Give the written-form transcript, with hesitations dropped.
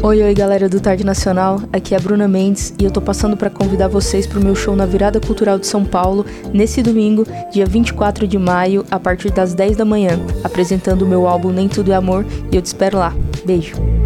Oi, galera do Tarde Nacional, aqui é a Bruna Mendes e eu tô passando para convidar vocês pro meu show na Virada Cultural de São Paulo, nesse domingo, dia 24 de maio, a partir das 10 da manhã, apresentando o meu álbum Nem Tudo é Amor, e eu te espero lá. Beijo!